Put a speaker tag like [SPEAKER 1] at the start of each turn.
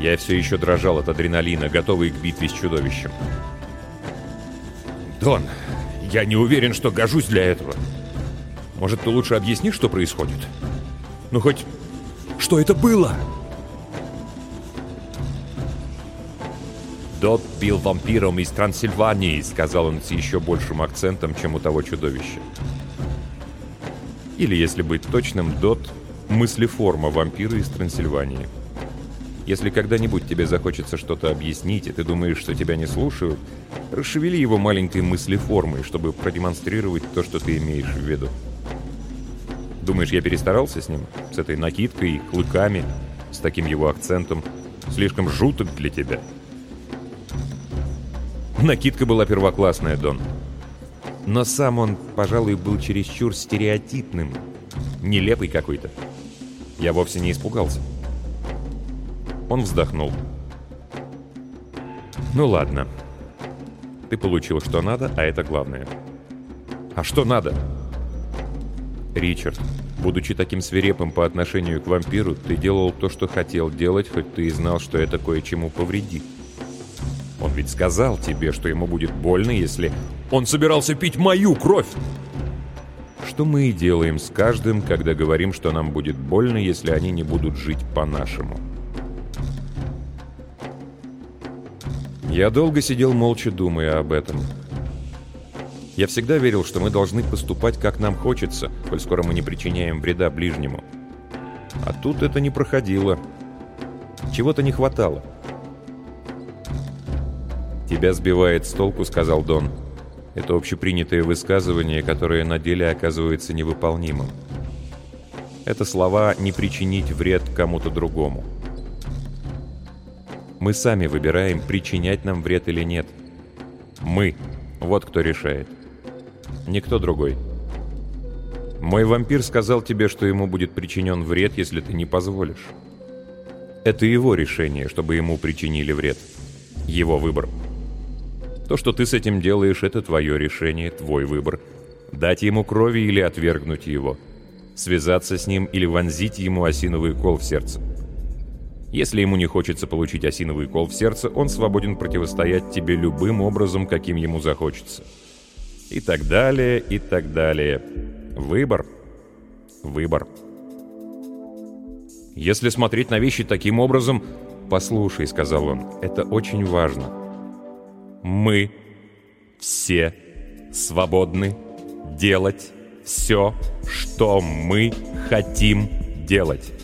[SPEAKER 1] Я все еще дрожал от адреналина, готовый к битве с чудовищем. «Дон, я не уверен, что гожусь для этого. Может, ты лучше объяснишь, что происходит? Ну хоть, что это было?» «Дот был вампиром из Трансильвании», — сказал он с еще большим акцентом, чем у того чудовища. Или, если быть точным, Дот — мыслеформа вампира из Трансильвании. Если когда-нибудь тебе захочется что-то объяснить, и ты думаешь, что тебя не слушают, расшевели его маленькой мыслеформой, чтобы продемонстрировать то, что ты имеешь в виду. Думаешь, я перестарался с ним? С этой накидкой, клыками, с таким его акцентом? Слишком жуток для тебя? Накидка была первоклассная, Дон. Но сам он, пожалуй, был чересчур стереотипным, нелепый какой-то. Я вовсе не испугался. Он вздохнул. «Ну ладно. Ты получил, что надо, а это главное». «А что надо?» «Ричард, будучи таким свирепым по отношению к вампиру, ты делал то, что хотел делать, хоть ты и знал, что это кое-чему повредит. Он ведь сказал тебе, что ему будет больно, если он собирался пить мою кровь!» Что мы и делаем с каждым, когда говорим, что нам будет больно, если они не будут жить по-нашему. Я долго сидел молча, думая об этом. Я всегда верил, что мы должны поступать, как нам хочется, коль скоро мы не причиняем вреда ближнему. А тут это не проходило. Чего-то не хватало. «Тебя сбивает с толку», — сказал Дон. Это общепринятое высказывание, которое на деле оказывается невыполнимым. Это слова «не причинить вред кому-то другому». Мы сами выбираем, причинять нам вред или нет. Мы. Вот кто решает. Никто другой. Мой вампир сказал тебе, что ему будет причинен вред, если ты не позволишь. Это его решение, чтобы ему причинили вред. Его выбор. То, что ты с этим делаешь, это твое решение, твой выбор. Дать ему крови или отвергнуть его. Связаться с ним или вонзить ему осиновый кол в сердце. Если ему не хочется получить осиновый кол в сердце, он свободен противостоять тебе любым образом, каким ему захочется. И так далее, и так далее. Выбор. Выбор. Если смотреть на вещи таким образом... «Послушай», — сказал он, — «это очень важно. Мы все свободны делать все, что мы хотим делать».